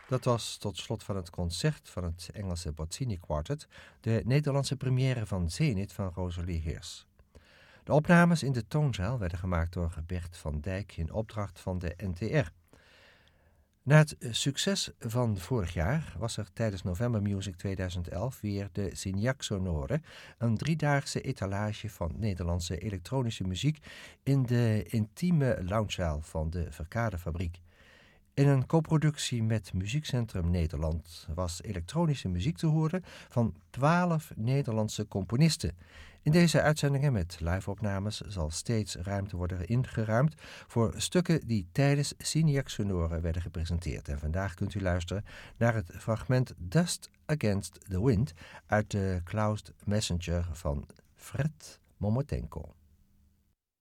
Dat was tot slot van het concert van het Engelse Bozzini Quartet de Nederlandse première van Zenith van Rosalie Heers. De opnames in de toonzaal werden gemaakt door Bert van Dijk in opdracht van de NTR. Na het succes van vorig jaar was er tijdens November Music 2011 weer de Signac Sonore, een driedaagse etalage van Nederlandse elektronische muziek in de intieme loungezaal van de Verkadefabriek. In een coproductie met Muziekcentrum Nederland was elektronische muziek te horen van 12 Nederlandse componisten. In deze uitzendingen met live-opnames zal steeds ruimte worden ingeruimd voor stukken die tijdens Signac Sonore werden gepresenteerd. En vandaag kunt u luisteren naar het fragment Dust Against the Wind uit de Cloud Messenger van Fred Momotenko.